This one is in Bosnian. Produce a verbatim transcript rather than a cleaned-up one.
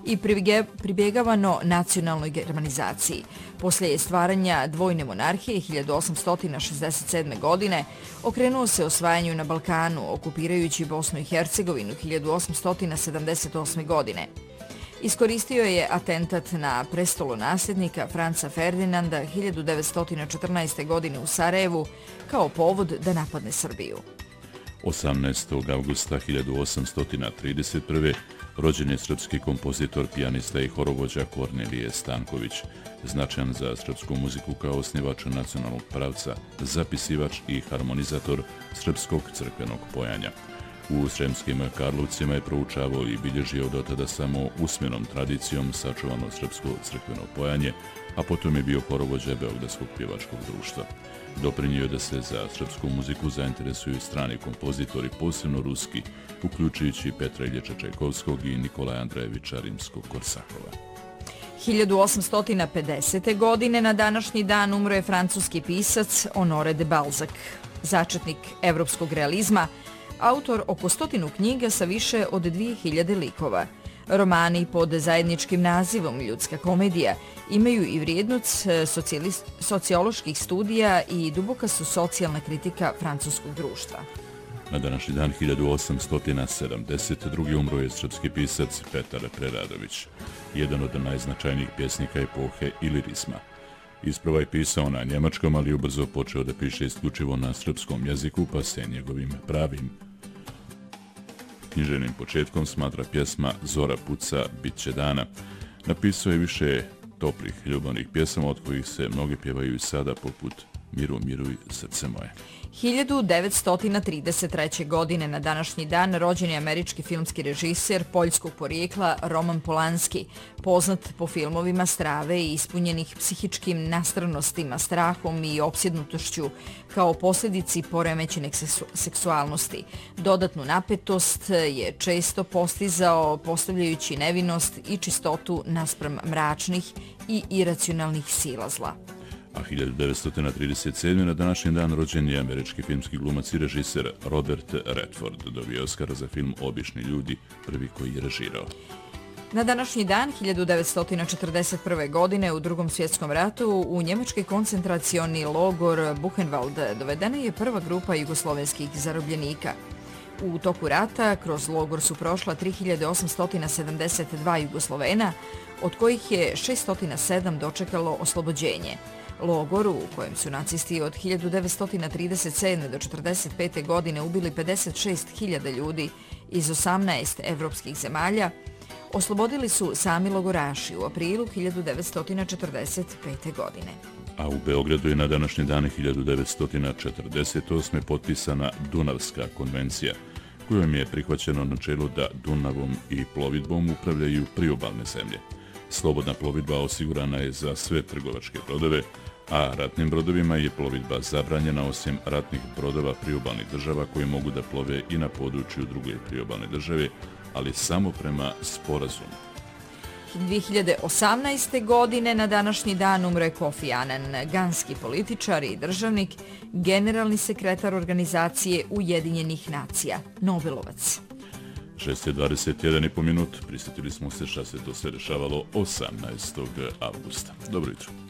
i pribjegavano nacionalnoj germanizaciji. Poslije stvaranja dvojne monarhije hiljadu osamsto šezdeset sedme. godine okrenuo se osvajanju na Balkanu, okupirajući Bosnu i Hercegovinu hiljadu osamsto sedamdeset osme. godine. Iskoristio je atentat na prestolonasljednika Franca Ferdinanda hiljadu devetsto četrnaeste. godine u Sarajevu kao povod da napadne Srbiju. osamnaestog avgusta hiljadu osamsto trideset prve. rođen je srpski kompozitor, pijanista i horovođa Kornelije Stanković, značajan za srpsku muziku kao osnivač nacionalnog pravca, zapisivač i harmonizator srpskog crkvenog pojanja. U Sremskim Karlovcima je proučavao i bilježio do tada samo usmenom tradicijom sačuvano srpsko crkveno pojanje, a potom je bio horovođa Beogradskog pjevačkog društva. Doprinio je da se za srpsku muziku zainteresuju strani kompozitori, posebno ruski, uključujući Petra Iljiča Čajkovskog i Nikolaja Andrejevića Rimskog-Korsakova. hiljadu osamsto pedesete. godine na današnji dan umro je francuski pisac Honoré de Balzac, začetnik evropskog realizma, autor oko stotinu knjiga sa više od dvije hiljade likova. Romani pod zajedničkim nazivom Ljudska komedija imaju i vrijednost socioloških studija i duboka su socijalna kritika francuskog društva. Na današnji dan hiljadu osamsto sedamdeset druge. umro je srpski pisac Petar Preradović, jedan od najznačajnijih pjesnika epohe ilirizma. Isprva je pisao na njemačkom, ali ubrzo počeo da piše isključivo na srpskom jeziku, pa se njegovim pravim književnim početkom smatra pjesma Zora puca, bit će dana. Napisao je više toplih ljubavnih pjesama, od kojih se mnogi pjevaju i sada, poput Miru, miruj, srce moje. hiljadu devetsto trideset treće. godine na današnji dan rođen je američki filmski režiser poljskog porijekla Roman Polanski, poznat po filmovima strave i ispunjenih psihičkim nastranostima, strahom i opsjednutošću kao posljedici poremećene seksualnosti. Dodatnu napetost je često postizao postavljajući nevinost i čistotu naspram mračnih i iracionalnih sila zla. A hiljadu devetsto trideset sedme. na današnji dan rođen je američki filmski glumac i režiser Robert Redford, dobio Oskara za film Obični ljudi, prvi koji je režirao. Na današnji dan hiljadu devetsto četrdeset prve. godine u Drugom svjetskom ratu u njemački koncentracioni logor Buchenwald dovedena je prva grupa jugoslovenskih zarobljenika. U toku rata kroz logor su prošla tri hiljade osamsto sedamdeset dva Jugoslovena, od kojih je šeststo sedam dočekalo oslobođenje. Logoru u kojem su nacisti od hiljadu devetsto trideset sedme. do četrdeset pete. godine ubili pedeset šest hiljada ljudi iz osamnaest evropskih zemalja, oslobodili su sami logoraši u aprilu hiljadu devetsto četrdeset pete. godine. A u Beogradu je na današnji dan hiljadu devetsto četrdeset osme. potpisana Dunavska konvencija, kojom je prihvaćeno načelo da Dunavom i plovidbom upravljaju priobalne zemlje. Slobodna plovidba osigurana je za sve trgovačke brodove, a ratnim brodovima je plovidba zabranjena osim ratnih brodova priobalnih država koji mogu da plove i na području druge priobalne države, ali samo prema sporazumu. dvije hiljade osamnaeste. godine na današnji dan umre Kofi Annan, ganski političar i državnik, generalni sekretar organizacije Ujedinjenih nacija, Nobelovac. šest je dvadeset jedan i po minut, prisjetili smo se šta se to sve dešavalo osamnaestog avgusta. Dobro jutro.